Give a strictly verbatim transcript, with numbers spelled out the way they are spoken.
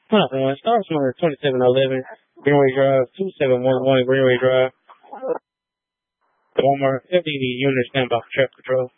one. Stars number twenty-seven eleven, Greenway Drive, two seven one one Greenway Drive. Walmart, F D D unit stand by for traffic control.